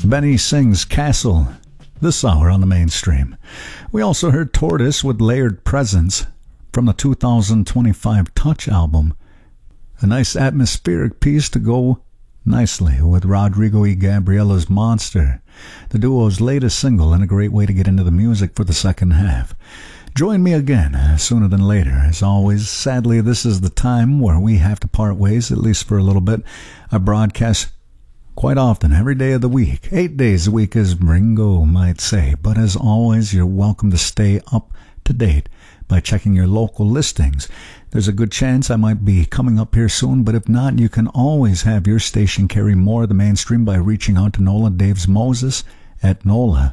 Benny sings Castle this hour on the mainstream. We also heard Tortoise with Layered Presence from the 2025 Touch album. A nice atmospheric piece to go nicely with Rodrigo y Gabriella's Monster, the duo's latest single, and a great way to get into the music for the second half. Join me again sooner than later. As always, sadly, this is the time where we have to part ways, at least for a little bit. I broadcast quite often, every day of the week, 8 days a week, as Ringo might say. But as always, you're welcome to stay up to date by checking your local listings. There's a good chance I might be coming up here soon, but if not, you can always have your station carry more of the mainstream by reaching out to Nola Daves Moses at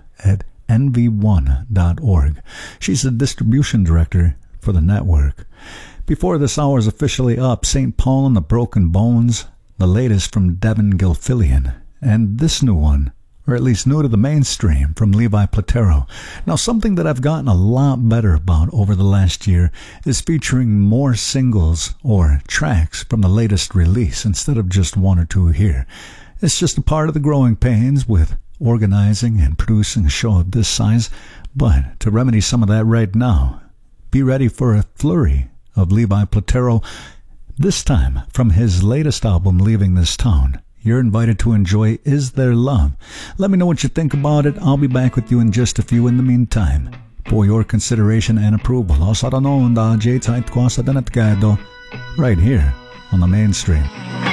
nola@nv1.org. She's the distribution director for the network. Before this hour is officially up, St. Paul and the Broken Bones, the latest from Devin Gilfillian, and this new one, or at least new to the mainstream, from Levi Platero. Now, something that I've gotten a lot better about over the last year is featuring more singles or tracks from the latest release instead of just one or two here. It's just a part of the growing pains with organizing and producing a show of this size, but to remedy some of that right now, be ready for a flurry of Levi Platero, this time from his latest album, Leaving This Town. You're invited to enjoy Is There Love? Let me know what you think about it. I'll be back with you in just a few. In the meantime, for your consideration and approval, right here on the mainstream.